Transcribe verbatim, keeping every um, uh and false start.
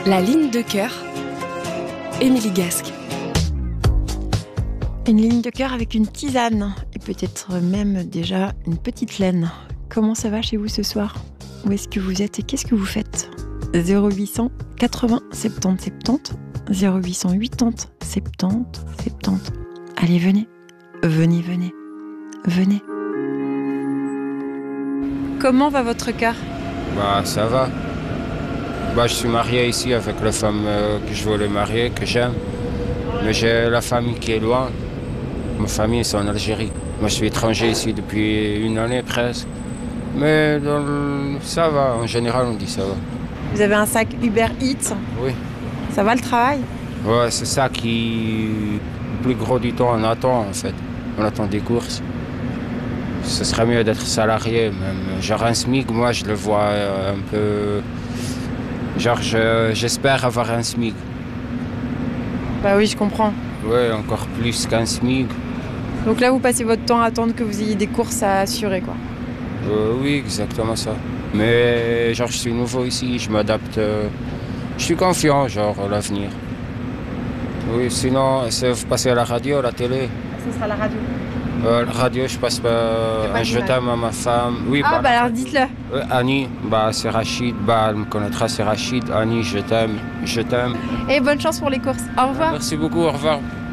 La ligne de cœur, Émilie Gasque. Une ligne de cœur avec une tisane et peut-être même déjà une petite laine. Comment ça va chez vous ce soir? Où est-ce que vous êtes et qu'est-ce que vous faites? Zéro huit cent quatre-vingts soixante-dix soixante-dix, zéro huit cent quatre-vingts soixante-dix soixante-dix. Allez, venez, venez, venez, venez. Comment va votre cœur? Bah ça va. Bah je suis marié ici avec la femme euh, que je voulais marier, que j'aime. Mais j'ai la famille qui est loin. Ma famille c'est en Algérie. Moi je suis étranger ici depuis une année presque. Mais dans le... ça va, en général on dit ça va. Vous avez un sac Uber Eats? Oui. Ça va le travail? Ouais, c'est ça qui... Le plus gros du temps on attend en fait. On attend des courses. Ce serait mieux d'être salarié même. Genre un SMIC, moi je le vois un peu... Genre je... j'espère avoir un SMIC. Bah oui, je comprends. Ouais, encore plus qu'un SMIC. Donc là, vous passez votre temps à attendre que vous ayez des courses à assurer, quoi. Euh, oui, exactement ça. Mais genre, je suis nouveau ici, je m'adapte. Euh, je suis confiant, genre, à l'avenir. Oui, sinon, c'est vous passez à la radio, à la télé. Ce sera la radio. Euh, la radio, je passe euh, un je t'aime à ma femme. Oui, ah, bah, bah alors dites-le. Euh, Annie, bah, c'est Rachid. Bah, elle me connaîtra, c'est Rachid. Annie, je t'aime, je t'aime. Et bonne chance pour les courses. Au revoir. Merci beaucoup, au revoir.